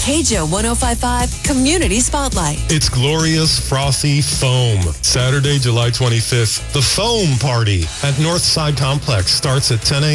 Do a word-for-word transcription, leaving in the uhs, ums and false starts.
K J O one oh five point five Community Spotlight. It's Glorious Frothy Foam. Saturday, July twenty-fifth. The Foam Party at Northside Complex starts at ten a.m.